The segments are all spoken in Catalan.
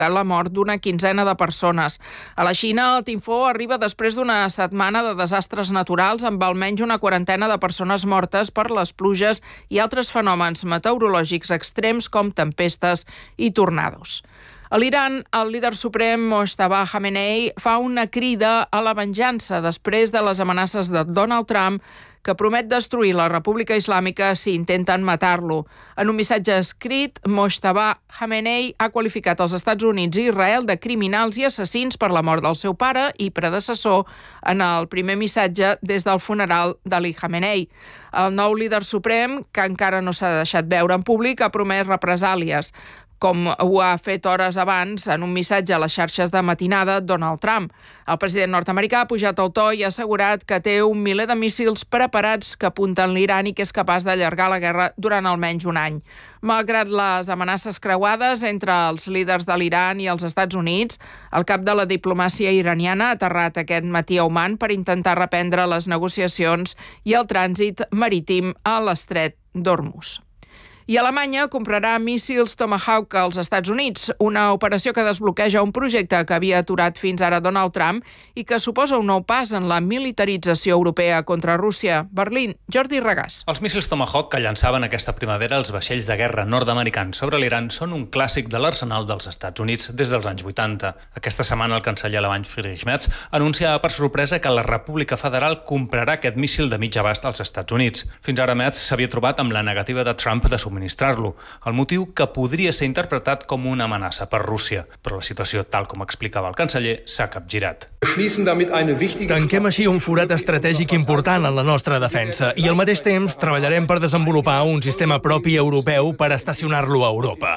la mort d'una quinzena de persones. A la Xina, el tifó arriba després d'una setmana de desastres naturals amb almenys una quarantena de persones mortes per les pluges i altres fenòmens meteorològics extrems com tempestes i tornados. A l'Iran, el líder suprem Mojtaba Khamenei fa una crida a la venjança després de les amenaces de Donald Trump que promet destruir la República Islàmica si intenten matar-lo. En un missatge escrit, Mojtaba Khamenei ha qualificat els Estats Units i Israel de criminals i assassins per la mort del seu pare i predecessor en el primer missatge des del funeral d'Ali Khamenei. El nou líder suprem, que encara no s'ha deixat veure en públic, ha promès represàlies, com ho ha fet hores abans en un missatge a les xarxes de matinada Donald Trump. El president nord-americà ha pujat el to i ha assegurat que té 1 miler de míssils preparats que apunten l'Iran i que és capaç d'allargar la guerra durant almenys un any. Malgrat les amenaces creuades entre els líders de l'Iran i els Estats Units, el cap de la diplomàcia iraniana ha aterrat aquest matí a Oman per intentar reprendre les negociacions i el trànsit marítim a l'estret d'Hormuz. I Alemanya comprarà míssils Tomahawk als Estats Units, una operació que desbloqueja un projecte que havia aturat fins ara Donald Trump i que suposa un nou pas en la militarització europea contra Rússia. Berlín, Jordi Regàs. Els míssils Tomahawk que llançaven aquesta primavera els vaixells de guerra nord-americans sobre l'Iran són un clàssic de l'arsenal dels Estats Units des dels anys 80. Aquesta setmana el canceller alemany Friedrich Merz anunciava per sorpresa que la República Federal comprarà aquest míssil de mig abast als Estats Units. Fins ara Merz s'havia trobat amb la negativa de Trump de subministrar-lo, el motiu que podria ser interpretat com una amenaça per Rússia. Però la situació, tal com explicava el canceller, s'ha capgirat. Tanquem així un forat estratègic important en la nostra defensa i al mateix temps treballarem per desenvolupar un sistema propi europeu per estacionar-lo a Europa.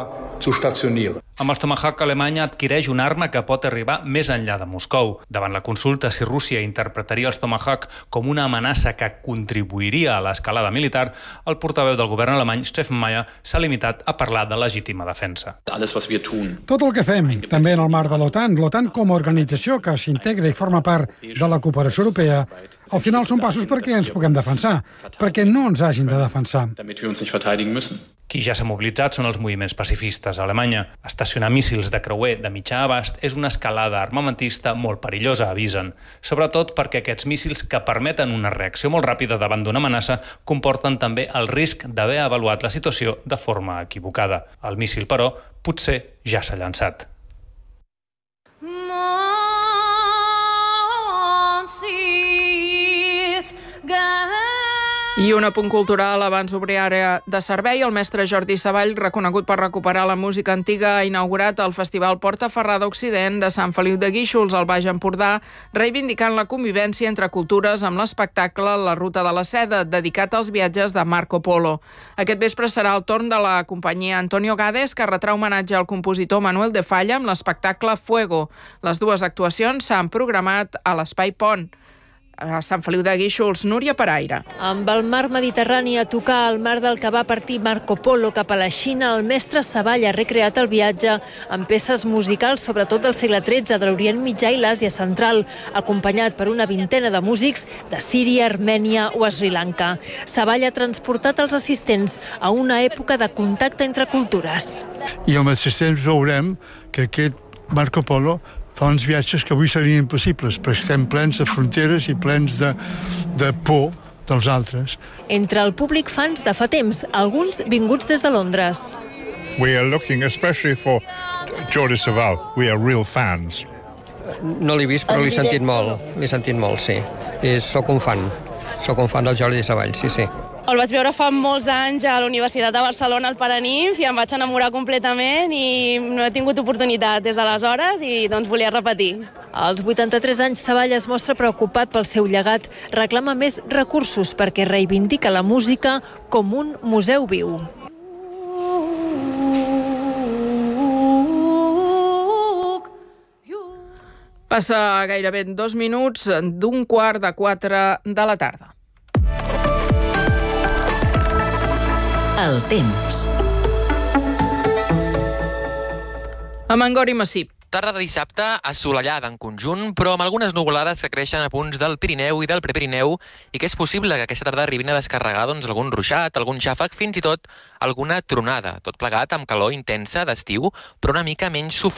Amb els Tomahawk, Alemanya adquireix una arma que pot arribar més enllà de Moscou. Davant la consulta si Rússia interpretaria els Tomahawk com una amenaça que contribuiria a l'escalada militar, el portaveu del govern alemany, Steffen Meyer, s'ha limitat a parlar de legítima defensa. Tot el que fem, també en el marc de l'OTAN com a organització que s'integra i forma part de la cooperació europea, al final són passos perquè ens puguem defensar, perquè no ens hagin de defensar. Qui ja s'ha mobilitzat són els moviments pacifistes a Alemanya. Estacionar míssils de creuer de mitjà abast és una escalada armamentista molt perillosa, avisen. Sobretot perquè aquests míssils que permeten una reacció molt ràpida davant d'una amenaça comporten també el risc d'haver avaluat la situació de forma equivocada. El míssil, però, potser ja s'ha llançat. I un apunt cultural abans d'obrir àrea de servei. El mestre Jordi Savall, reconegut per recuperar la música antiga, ha inaugurat el Festival Porta Ferrada Occident de Sant Feliu de Guíxols, al Baix Empordà, reivindicant la convivència entre cultures amb l'espectacle La Ruta de la Seda, dedicat als viatges de Marco Polo. Aquest vespre serà el torn de la companyia Antonio Gades, que retrà homenatge al compositor Manuel de Falla amb l'espectacle Fuego. Les dues actuacions s'han programat a l'Espai Pont. A Sant Feliu de Guíxols, Núria Paraire. Amb el mar Mediterrani a tocar, el mar del que va partir Marco Polo cap a la Xina, el mestre Savall ha recreat el viatge amb peces musicals, sobretot del segle XIII, de l'Orient Mitjà i l'Àsia Central, acompanyat per una vintena de músics de Síria, Armènia o Sri Lanka. Savall ha transportat els assistents a una època de contacte entre cultures. I al mateix temps veurem que aquest Marco Polo fa uns viatges que avui serien impossibles, perquè estem plens de fronteres i plens de por dels altres. Entre el públic fans de fa temps, alguns vinguts des de Londres. We are looking especially for Jordi Savall. We are real fans. No l'he vist, però l'he sentit molt, sí. Soc un fan del Jordi Savall, sí. El vaig veure fa molts anys a la Universitat de Barcelona, al Paranimf, i em vaig enamorar completament i no he tingut oportunitat des d'aleshores i doncs volia repetir. Als 83 anys, Savall es mostra preocupat pel seu llegat, reclama més recursos perquè reivindica la música com un museu viu. Passa gairebé 2 minuts d'un 3:15 de la tarda. El temps. A Mangor i Massip. Tarda de dissabte assolellada en conjunt, però amb algunes nuvolades que creixen a punts del Pirineu i del Prepirineu i que és possible que aquesta tarda arribin a descarregar algun ruixat, algun xàfec, fins i tot alguna tronada. Tot plegat amb calor intensa d'estiu, però una mica menys sofocant.